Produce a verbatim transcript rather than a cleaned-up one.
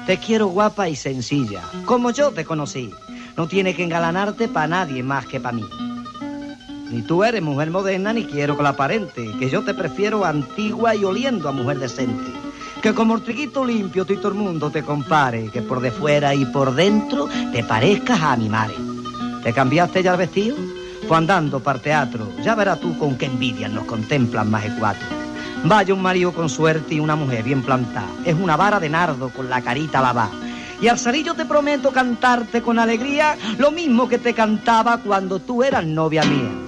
Te quiero guapa y sencilla, como yo te conocí. No tienes que engalanarte pa' nadie más que pa' mí. Ni tú eres mujer moderna, ni quiero que la aparente, que yo te prefiero antigua y oliendo a mujer decente. Que como el triguito limpio tú y todo el mundo te compare, que por de fuera y por dentro te parezcas a mi madre. ¿Te cambiaste ya el vestido? Pues andando para teatro, ya verás tú con qué envidia nos contemplan más de cuatro. Vaya un marido con suerte y una mujer bien plantada, es una vara de nardo con la carita lavada. Y al salir yo te prometo cantarte con alegría lo mismo que te cantaba cuando tú eras novia mía.